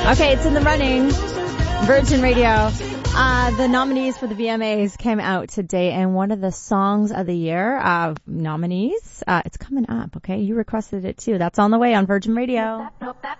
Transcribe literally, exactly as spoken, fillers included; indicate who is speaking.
Speaker 1: Okay, it's in the running. Virgin Radio. Uh, the nominees for the V M As came out today, and one of the songs of the year, uh, nominees, uh, it's coming up, okay? You requested it too. That's on the way on Virgin Radio.